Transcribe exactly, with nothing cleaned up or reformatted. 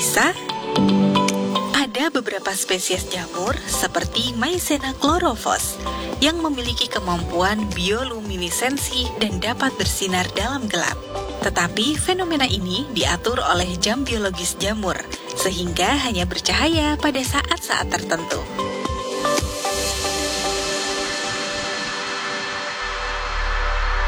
bisa? Ada beberapa spesies jamur seperti Mycena chlorophyllus yang memiliki kemampuan bioluminesensi dan dapat bersinar dalam gelap. Tetapi fenomena ini diatur oleh jam biologis jamur, sehingga hanya bercahaya pada saat-saat tertentu.